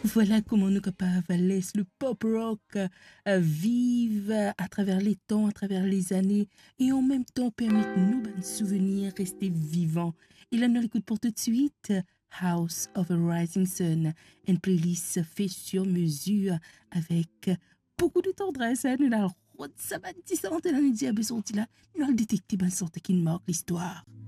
Voilà comment nous capables laisser le pop rock vivre à travers les temps, à travers les années et en même temps permettre nous de souvenirs rester vivants. Et là, nous l'écoute pour tout de suite. House of a Rising Sun, une playlist fait sur mesure avec beaucoup de tendresse. Hein. Nous avons le roi de sa bâtissante et là, nous dit, ah ben, sorti là, nous allons détecter ben sorte qui marque l'histoire.